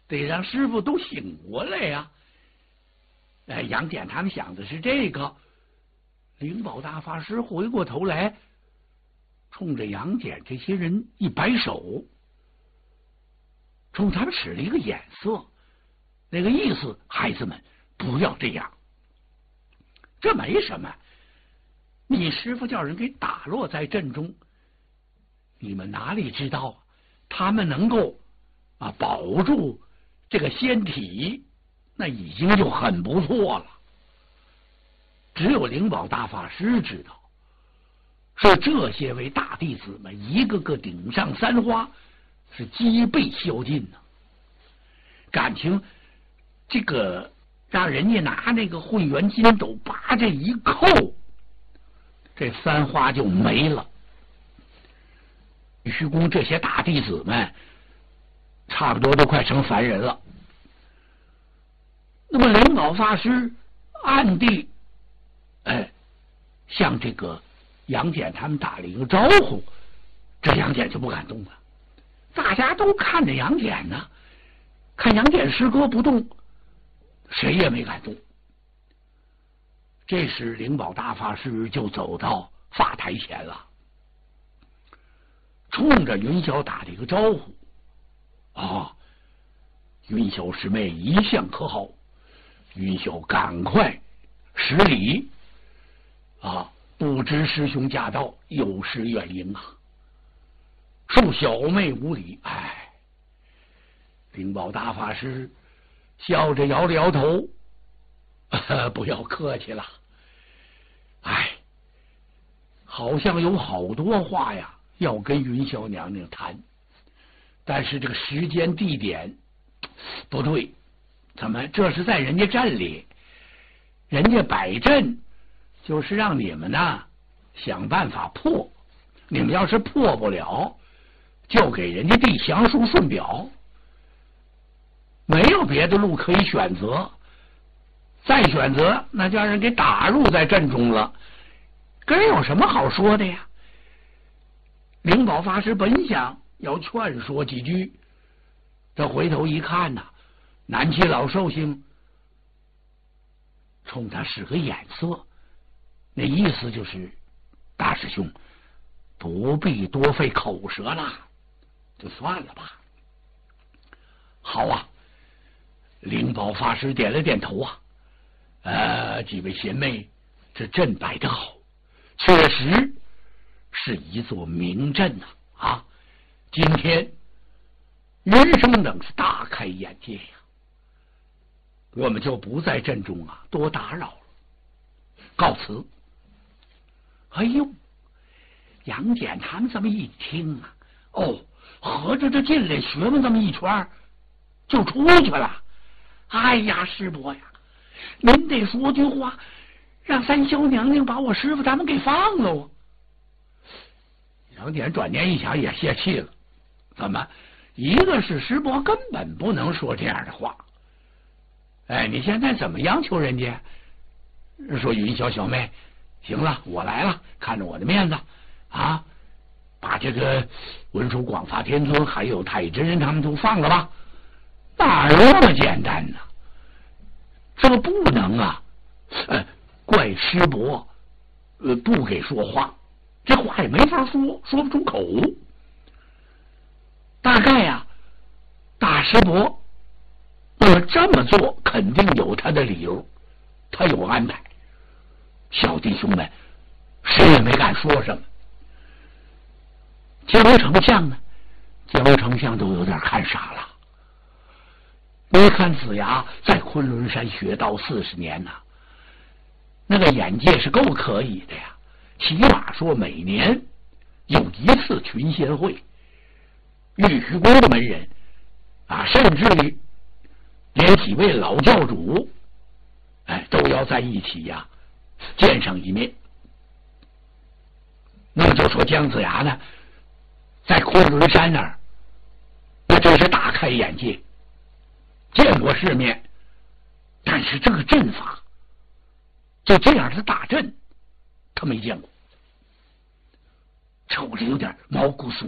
得让师傅都醒过来呀。杨戬他们想的是这个。灵宝大法师回过头来，冲着杨戬这些人一摆手，冲他们使了一个眼色，那个意思，孩子们不要这样，这没什么。你师傅叫人给打落在阵中，你们哪里知道他们能够保住这个仙体，那已经就很不错了。只有灵宝大法师知道，是这些位大弟子们一个个顶上三花，是脊背消尽呢。感情这个让人家拿那个混元金斗把这一扣，这三花就没了。虚公这些大弟子们差不多都快成凡人了。那么灵宝法师暗地向这个杨戬他们打了一个招呼，这杨戬就不敢动了。大家都看着杨戬呢，看杨戬师哥不动，谁也没敢动。这时灵宝大法师就走到法台前了，冲着云霄打了一个招呼。云霄师妹一向可好，云霄赶快施礼。不知师兄驾到，有失远迎啊！恕小妹无礼。灵宝大法师笑着摇了摇头，不要客气了。好像有好多话呀要跟云霄娘娘谈，但是这个时间地点不对。怎么？这是在人家镇里，人家摆阵就是让你们想办法破，你们要是破不了，就给人家递降书顺表，没有别的路可以选择。再选择，那叫人给打入在阵中了，跟人有什么好说的呀？灵宝法师本想要劝说几句，这回头一看南齐老寿星冲他使个眼色，那意思就是大师兄不必多费口舌了，就算了吧。好啊，灵宝法师点了点头几位贤妹，这阵摆得好，确实是一座名阵今天余生等是大开眼界呀，我们就不在阵中多打扰了，告辞。杨戬他们这么一听合着这进来学问这么一圈就出去了。师伯呀，您得说句话，让三霄娘娘把我师傅他们给放了。杨戬转念一想，也泄气了。怎么？一个是师伯根本不能说这样的话。你现在怎么央求人家？说云霄小妹，行了，我来了，看着我的面子把这个文殊广法天尊还有太乙真人他们都放了吧。哪有那么简单呢？这个不能怪师伯不给说话，这话也没法说，说不出口。大概大师伯这么做肯定有他的理由，他有安排。小弟兄们谁也没敢说什么。江丞相呢？江丞相都有点看傻了。你看子牙在昆仑山学道40年那个眼界是够可以的呀，起码说每年有一次群仙会，玉虚宫的门人甚至于连几位老教主都要在一起见上一面。那么就说姜子牙呢，在昆仑山那儿，那真是大开眼界，见过世面，但是这个阵法，就这样的大阵，他没见过，瞅着有点毛骨悚